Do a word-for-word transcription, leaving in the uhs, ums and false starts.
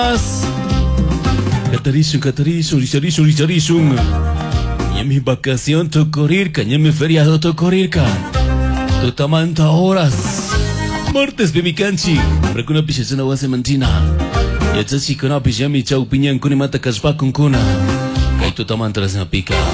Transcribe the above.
Catarisun, catarisun, richarisun, richarisun. Y mi vacación tocorirca, y mi feriado tocorirca. Totamanta horas. Martes be mi canchi. Prakuna pisha wase mantina. Ya chachi kuna pisha mi chau piñan kuni mata kaspa kun kuna. Kay totamanta las na pika.